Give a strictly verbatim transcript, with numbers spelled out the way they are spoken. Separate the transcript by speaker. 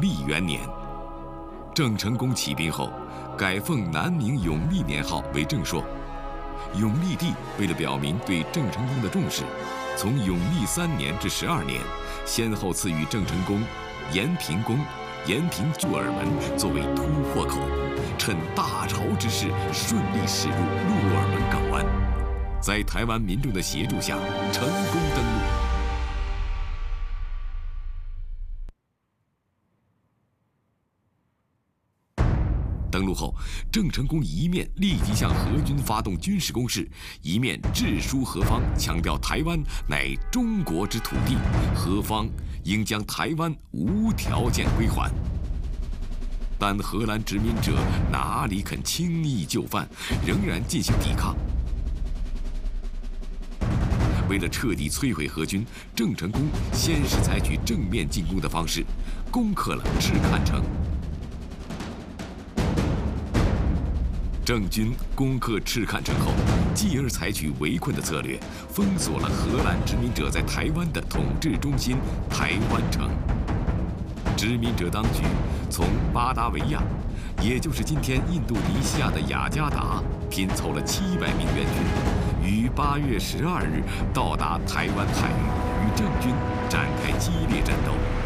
Speaker 1: 历元年。郑成功起兵后，改奉南明永历年号为正朔。永历帝为了表明对郑成功的重视，从永历三年至十二年，先后赐予郑成功延平宫、延平驻耳门作为突破口，趁大潮之势顺利驶入鹿耳门港湾，在台湾民众的协助下成功登陆。登陆后，郑成功一面立即向荷军发动军事攻势，一面致书何方，强调台湾乃中国之土地，何方应将台湾无条件归还。但荷兰殖民者哪里肯轻易就范，仍然进行抵抗。为了彻底摧毁荷军，郑成功先是采取正面进攻的方式，攻克了赤坎城。郑军攻克赤坎城后，继而采取围困的策略，封锁了荷兰殖民者在台湾的统治中心台湾城。殖民者当局从巴达维亚，也就是今天印度尼西亚的雅加达，拼凑了七百名援军，于八月十二日到达台湾海域，与郑军展开激烈战斗。